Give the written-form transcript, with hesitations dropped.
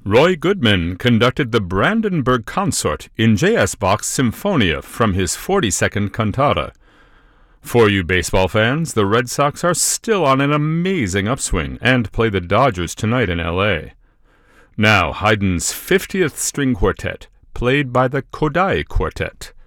Roy Goodman conducted the Brandenburg Consort in J.S. Bach's Symphonia from his 42nd cantata. For you baseball fans, the Red Sox are still on an amazing upswing and play the Dodgers tonight in L.A. Now, Haydn's 50th String Quartet, played by the Kodály Quartet.